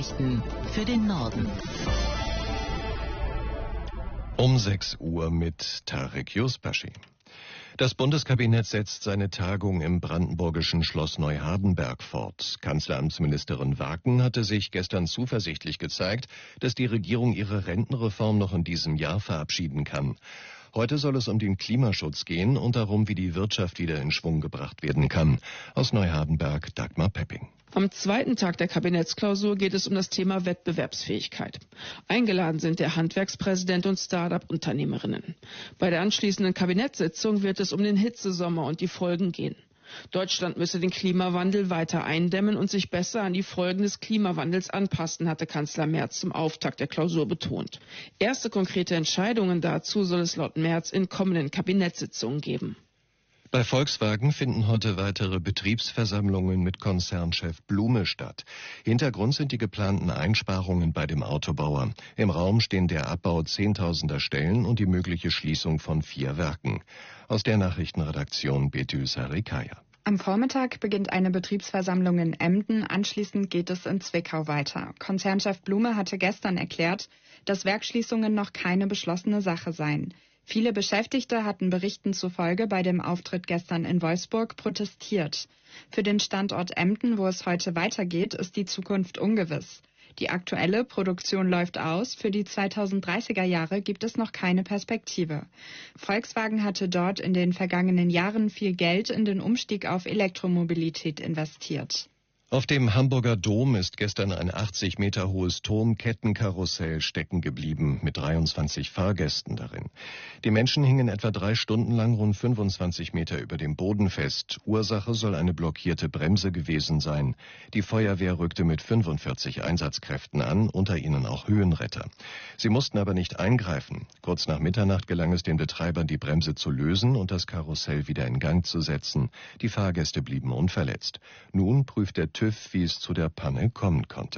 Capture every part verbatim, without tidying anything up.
Nachrichten für den Norden. Um sechs Uhr mit Tarek Yusbashi. Das Bundeskabinett setzt seine Tagung im brandenburgischen Schloss Neuhardenberg fort. Kanzleramtsministerin Waken hatte sich gestern zuversichtlich gezeigt, dass die Regierung ihre Rentenreform noch in diesem Jahr verabschieden kann. Heute soll es um den Klimaschutz gehen und darum, wie die Wirtschaft wieder in Schwung gebracht werden kann. Aus Neuhardenberg, Dagmar Pepping. Am zweiten Tag der Kabinettsklausur geht es um das Thema Wettbewerbsfähigkeit. Eingeladen sind der Handwerkspräsident und Start-up-Unternehmerinnen. Bei der anschließenden Kabinettssitzung wird es um den Hitzesommer und die Folgen gehen. Deutschland müsse den Klimawandel weiter eindämmen und sich besser an die Folgen des Klimawandels anpassen, hatte Kanzler Merz zum Auftakt der Klausur betont. Erste konkrete Entscheidungen dazu soll es laut Merz in kommenden Kabinettssitzungen geben. Bei Volkswagen finden heute weitere Betriebsversammlungen mit Konzernchef Blume statt. Hintergrund sind die geplanten Einsparungen bei dem Autobauer. Im Raum stehen der Abbau zehntausender Stellen und die mögliche Schließung von vier Werken. Aus der Nachrichtenredaktion Betül Sarikaya. Am Vormittag beginnt eine Betriebsversammlung in Emden, anschließend geht es in Zwickau weiter. Konzernchef Blume hatte gestern erklärt, dass Werksschließungen noch keine beschlossene Sache seien. Viele Beschäftigte hatten Berichten zufolge bei dem Auftritt gestern in Wolfsburg protestiert. Für den Standort Emden, wo es heute weitergeht, ist die Zukunft ungewiss. Die aktuelle Produktion läuft aus, für die zweitausenddreißiger Jahre gibt es noch keine Perspektive. Volkswagen hatte dort in den vergangenen Jahren viel Geld in den Umstieg auf Elektromobilität investiert. Auf dem Hamburger Dom ist gestern ein achtzig Meter hohes Turmkettenkarussell stecken geblieben mit dreiundzwanzig Fahrgästen darin. Die Menschen hingen etwa drei Stunden lang rund fünfundzwanzig Meter über dem Boden fest. Ursache soll eine blockierte Bremse gewesen sein. Die Feuerwehr rückte mit fünfundvierzig Einsatzkräften an, unter ihnen auch Höhenretter. Sie mussten aber nicht eingreifen. Kurz nach Mitternacht gelang es den Betreibern, die Bremse zu lösen und das Karussell wieder in Gang zu setzen. Die Fahrgäste blieben unverletzt. Nun prüft der TÜV, wie es zu der Panne kommen konnte.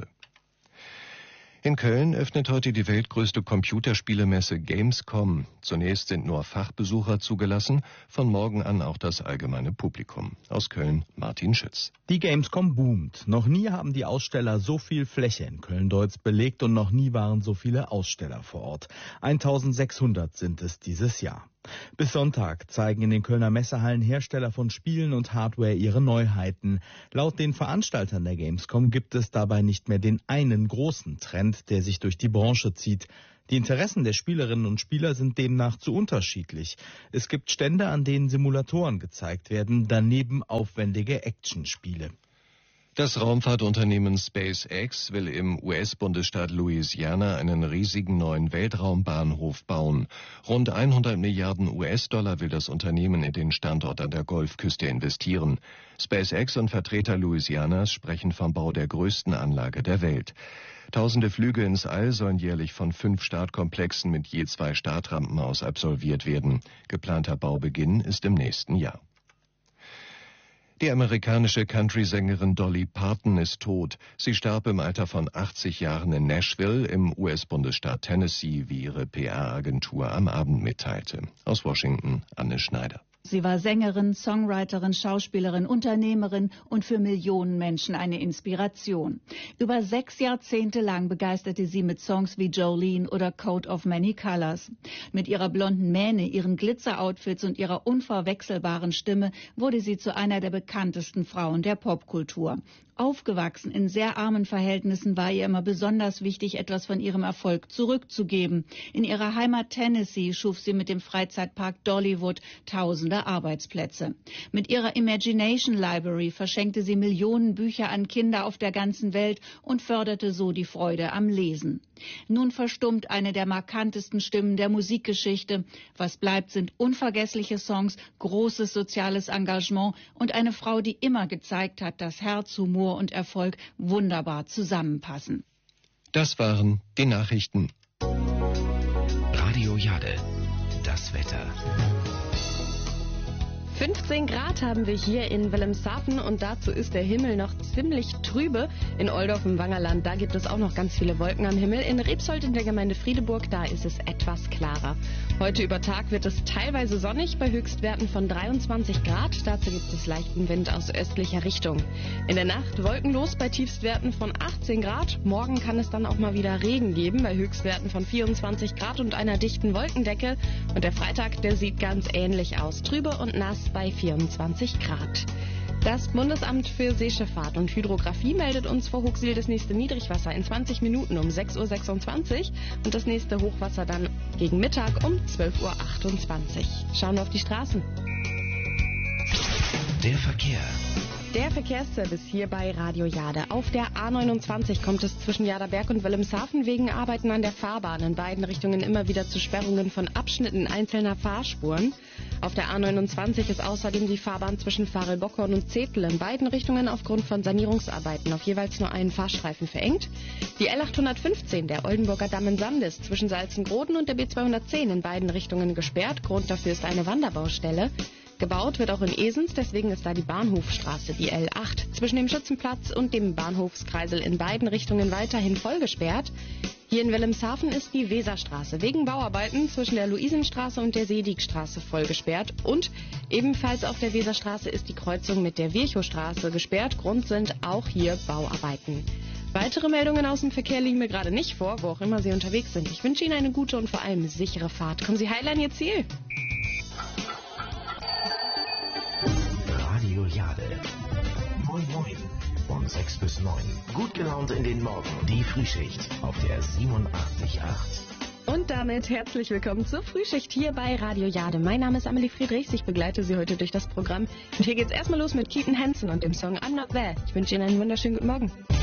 In Köln öffnet heute die weltgrößte Computerspielemesse Gamescom. Zunächst sind nur Fachbesucher zugelassen, von morgen an auch das allgemeine Publikum. Aus Köln Martin Schütz. Die Gamescom boomt. Noch nie haben die Aussteller so viel Fläche in Köln-Deutz belegt und noch nie waren so viele Aussteller vor Ort. eintausendsechshundert sind es dieses Jahr. Bis Sonntag zeigen in den Kölner Messehallen Hersteller von Spielen und Hardware ihre Neuheiten. Laut den Veranstaltern der Gamescom gibt es dabei nicht mehr den einen großen Trend, der sich durch die Branche zieht. Die Interessen der Spielerinnen und Spieler sind demnach zu unterschiedlich. Es gibt Stände, an denen Simulatoren gezeigt werden, daneben aufwendige Actionspiele. Das Raumfahrtunternehmen SpaceX will im U S-Bundesstaat Louisiana einen riesigen neuen Weltraumbahnhof bauen. Rund hundert Milliarden U S-Dollar will das Unternehmen in den Standort an der Golfküste investieren. SpaceX und Vertreter Louisianas sprechen vom Bau der größten Anlage der Welt. Tausende Flüge ins All sollen jährlich von fünf Startkomplexen mit je zwei Startrampen aus absolviert werden. Geplanter Baubeginn ist im nächsten Jahr. Die amerikanische Country-Sängerin Dolly Parton ist tot. Sie starb im Alter von achtzig Jahren in Nashville im U S-Bundesstaat Tennessee, wie ihre P R-Agentur am Abend mitteilte. Aus Washington, Anne Schneider. Sie war Sängerin, Songwriterin, Schauspielerin, Unternehmerin und für Millionen Menschen eine Inspiration. Über sechs Jahrzehnte lang begeisterte sie mit Songs wie Jolene oder Coat of Many Colors. Mit ihrer blonden Mähne, ihren Glitzer-Outfits und ihrer unverwechselbaren Stimme wurde sie zu einer der bekanntesten Frauen der Popkultur. Aufgewachsen in sehr armen Verhältnissen war ihr immer besonders wichtig, etwas von ihrem Erfolg zurückzugeben. In ihrer Heimat Tennessee schuf sie mit dem Freizeitpark Dollywood tausende Arbeitsplätze. Mit ihrer Imagination Library verschenkte sie Millionen Bücher an Kinder auf der ganzen Welt und förderte so die Freude am Lesen. Nun verstummt eine der markantesten Stimmen der Musikgeschichte. Was bleibt, sind unvergessliche Songs, großes soziales Engagement und eine Frau, die immer gezeigt hat, dass Herz, Humor und Erfolg wunderbar zusammenpassen. Das waren die Nachrichten. Radio Jade, das Wetter. fünfzehn Grad haben wir hier in Wilhelmshaven und dazu ist der Himmel noch ziemlich trübe. In Oldorf im Wangerland, da gibt es auch noch ganz viele Wolken am Himmel. In Rebsold in der Gemeinde Friedeburg, da ist es etwas klarer. Heute über Tag wird es teilweise sonnig bei Höchstwerten von dreiundzwanzig Grad. Dazu gibt es leichten Wind aus östlicher Richtung. In der Nacht wolkenlos bei Tiefstwerten von achtzehn Grad. Morgen kann es dann auch mal wieder Regen geben bei Höchstwerten von vierundzwanzig Grad und einer dichten Wolkendecke. Und der Freitag, der sieht ganz ähnlich aus. Trübe und nass bei vierundzwanzig Grad. Das Bundesamt für Seeschifffahrt und Hydrographie meldet uns vor Hooksiel das nächste Niedrigwasser in zwanzig Minuten um sechs Uhr sechsundzwanzig und das nächste Hochwasser dann gegen Mittag um zwölf Uhr achtundzwanzig. Schauen wir auf die Straßen. Der Verkehr. Der Verkehrsservice hier bei Radio Jade. Auf der A neunundzwanzig kommt es zwischen Jaderberg und Wilhelmshaven wegen Arbeiten an der Fahrbahn in beiden Richtungen immer wieder zu Sperrungen von Abschnitten einzelner Fahrspuren. Auf der A neunundzwanzig ist außerdem die Fahrbahn zwischen Farel-Bockhorn und Zethel in beiden Richtungen aufgrund von Sanierungsarbeiten auf jeweils nur einen Fahrstreifen verengt. Die L achthundertfünfzehn, der Oldenburger Damm in Sandis, zwischen Salzengroden und der B zweihundertzehn in beiden Richtungen gesperrt. Grund dafür ist eine Wanderbaustelle. Gebaut wird auch in Esens, deswegen ist da die Bahnhofstraße, die L acht, zwischen dem Schützenplatz und dem Bahnhofskreisel in beiden Richtungen weiterhin voll gesperrt. Hier in Wilhelmshaven ist die Weserstraße wegen Bauarbeiten zwischen der Luisenstraße und der Seedigstraße voll gesperrt. Und ebenfalls auf der Weserstraße ist die Kreuzung mit der Virchowstraße gesperrt. Grund sind auch hier Bauarbeiten. Weitere Meldungen aus dem Verkehr liegen mir gerade nicht vor, wo auch immer Sie unterwegs sind. Ich wünsche Ihnen eine gute und vor allem sichere Fahrt. Kommen Sie heil an Ihr Ziel. Radio Jade. Moin Moin. Von sechs bis neun. Gut gelaunt in den Morgen. Die Frühschicht auf der siebenundachtzig Komma acht. Und damit herzlich willkommen zur Frühschicht hier bei Radio Jade. Mein Name ist Amelie Friedrichs, ich begleite Sie heute durch das Programm. Und hier geht's erstmal los mit Keaton Hansen und dem Song I'm Not There. Ich wünsche Ihnen einen wunderschönen guten Morgen.